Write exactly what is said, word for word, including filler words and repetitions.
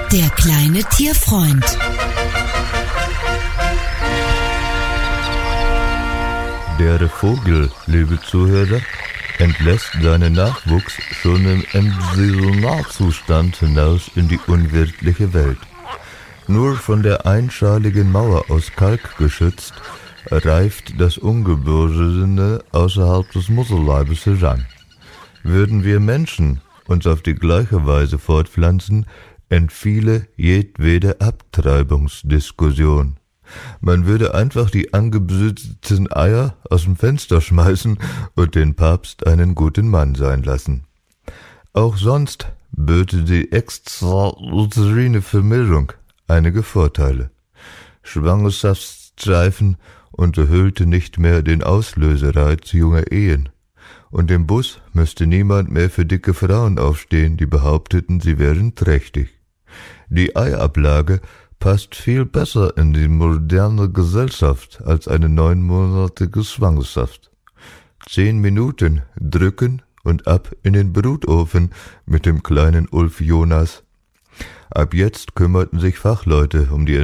Der kleine Tierfreund. Der Vogel, liebe Zuhörer, entlässt seinen Nachwuchs schon im Embryonalzustand hinaus in die unwirtliche Welt. Nur von der einschaligen Mauer aus Kalk geschützt, reift das Ungeborene außerhalb des Mutterleibes heran. Würden wir Menschen uns auf die gleiche Weise fortpflanzen, entfiele jedwede Abtreibungsdiskussion. Man würde einfach die angebüssten Eier aus dem Fenster schmeißen und den Papst einen guten Mann sein lassen. Auch sonst böte die extrauterine Vermehrung einige Vorteile. Schwangerschaftsstreifen unterhüllte nicht mehr den Auslösereiz junger Ehen. Und im Bus müsste niemand mehr für dicke Frauen aufstehen, die behaupteten, sie wären trächtig. Die Eiablage passt viel besser in die moderne Gesellschaft als eine neunmonatige Schwangerschaft. Zehn Minuten drücken und ab in den Brutofen mit dem kleinen Ulf Jonas. Ab jetzt kümmerten sich Fachleute um die